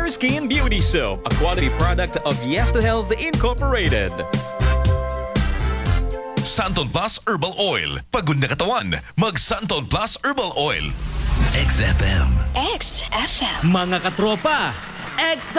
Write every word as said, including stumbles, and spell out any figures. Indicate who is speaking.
Speaker 1: Pure Skin Beauty Soap, a quality product of Yes to Health Incorporated.
Speaker 2: Santon Plus Herbal Oil. Pagod na katawan, mag Santon Plus Herbal Oil.
Speaker 3: X F M.
Speaker 4: X F M.
Speaker 5: Mga katropa, X